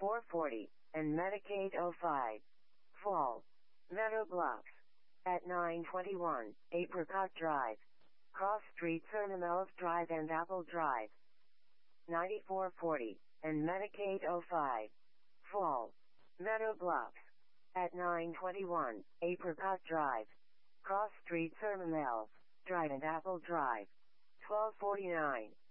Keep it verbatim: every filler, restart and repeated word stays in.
four forty, and Medicaid oh five. Fall. Meadow Bluffs. At nine twenty-one, Apricot Drive. Cross Street, Cernamelles Drive and Apple Drive. ninety-four forty, and Medicaid oh five. Fall. Meadow Bluffs. At nine twenty-one, Apricot Drive. Cross Street, Cernamelles Drive and Apple Drive. twelve forty-nine,